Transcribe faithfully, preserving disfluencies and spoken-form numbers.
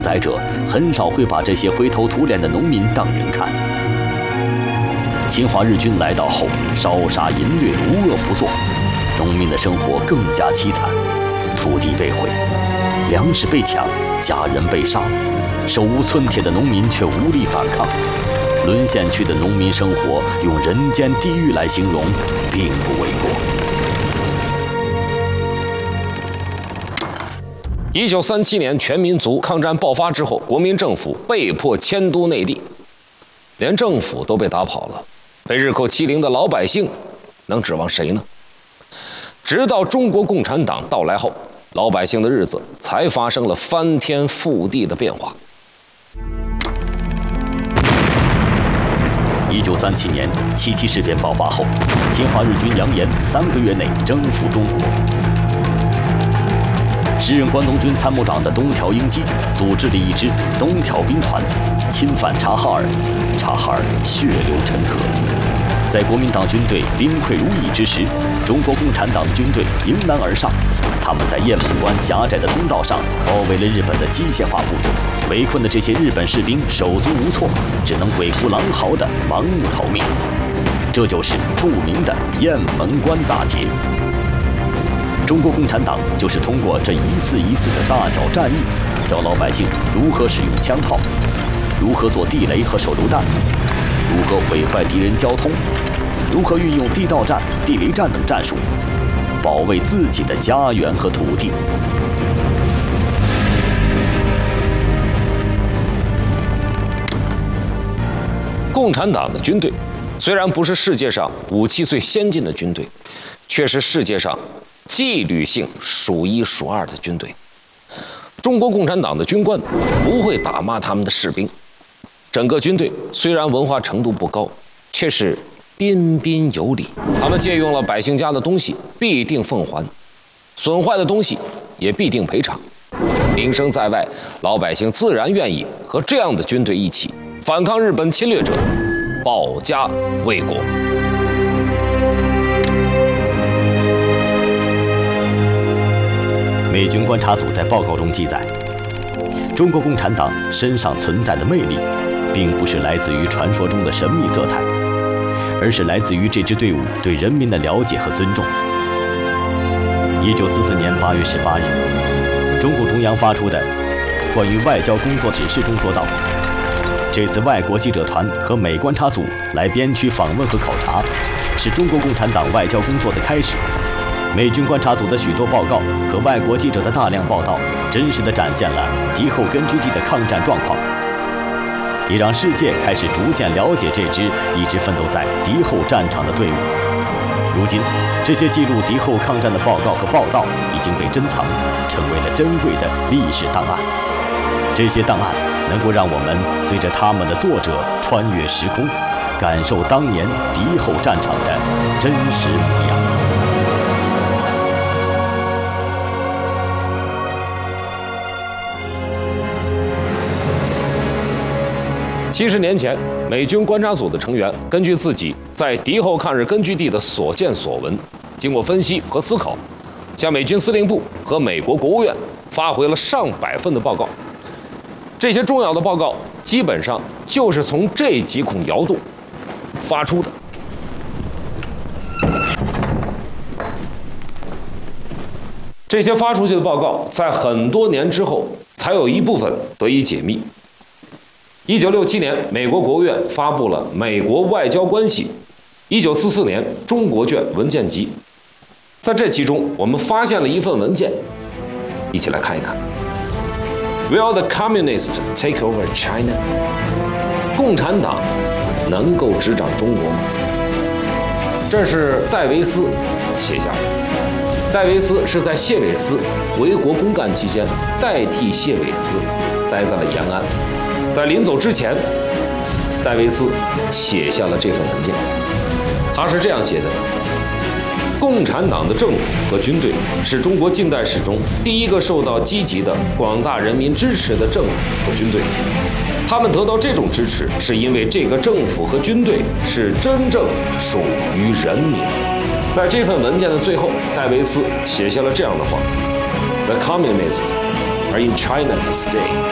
载者很少会把这些灰头土脸的农民当人看。侵华日军来到后，烧杀淫掠，无恶不作，农民的生活更加凄惨，土地被毁，粮食被抢，家人被杀，手无寸铁的农民却无力反抗。沦陷区的农民生活用人间地狱来形容，并不为过。 一九三七年全民族抗战爆发之后，国民政府被迫迁都内地，连政府都被打跑了，被日寇欺凌的老百姓能指望谁呢？直到中国共产党到来后，老百姓的日子才发生了翻天覆地的变化。 一九三七年七七事变爆发后，侵华日军扬言三个月内征服中国。时任关东军参谋长的东条英机组织了一支东条兵团，侵犯察哈尔，察哈尔血流成河。在国民党军队兵溃如蚁之时，中国共产党军队迎难而上，他们在雁门关狭窄的通道上包围了日本的机械化部队，围困的这些日本士兵手足无措，只能鬼哭狼嚎地盲目逃命。这就是著名的雁门关大捷。中国共产党就是通过这一次一次的大小战役，教老百姓如何使用枪炮，如何做地雷和手榴弹，如何毁坏敌人交通，如何运用地道战、地雷战等战术，保卫自己的家园和土地。 共产党的军队虽然不是世界上武器最先进的军队，却是世界上纪律性数一数二的军队。中国共产党的军官不会打骂他们的士兵，整个军队虽然文化程度不高，却是彬彬有礼。他们借用了百姓家的东西，必定奉还；损坏的东西也必定赔偿。名声在外，老百姓自然愿意和这样的军队一起反抗日本侵略者，保家卫国。 美军观察组在报告中记载，中国共产党身上存在的魅力，并不是来自于传说中的神秘色彩，而是来自于这支队伍对人民的了解和尊重。一九四四年八月十八日，中共中央发出的关于外交工作指示中说道，这次外国记者团和美观察组来边区访问和考察，是中国共产党外交工作的开始。美军观察组的许多报告和外国记者的大量报道，真实地展现了敌后根据地的抗战状况，也让世界开始逐渐了解这支一直奋斗在敌后战场的队伍。如今，这些记录敌后抗战的报告和报道已经被珍藏，成为了珍贵的历史档案。这些档案能够让我们随着他们的作者穿越时空，感受当年敌后战场的真实模样。 七十年前，美军观察组的成员根据自己在敌后抗日根据地的所见所闻，经过分析和思考，向美军司令部和美国国务院发回了上百份的报告。这些重要的报告基本上就是从这几孔窑洞发出的。这些发出去的报告，在很多年之后，才有一部分得以解密。一九六七年，美国国务院发布了《美国外交关系》一九四四年中国卷文件集，在这其中，我们发现了一份文件，一起来看一看。Will the communists take over China？ 共产党能够执掌中国吗？这是戴维斯写下的。戴维斯是在谢韦斯回国公干期间，代替谢韦斯待在了延安。在临走之前，戴维斯写下了这份文件。他是这样写的：共产党的政府和军队是中国近代史中第一个受到积极的广大人民支持的政府和军队。他们得到这种支持，是因为这个政府和军队是真正属于人民。在这份文件的最后，戴维斯写下了这样的话 ：“The communists are in China to stay。”